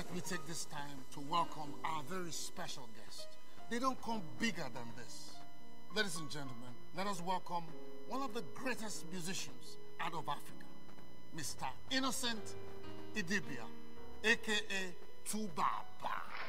we take this time to welcome our very special guest. They don't come bigger than this. Ladies and gentlemen, let us welcome one of the greatest musicians out of Africa, Mr. Innocent Idibia, aka Tubaba.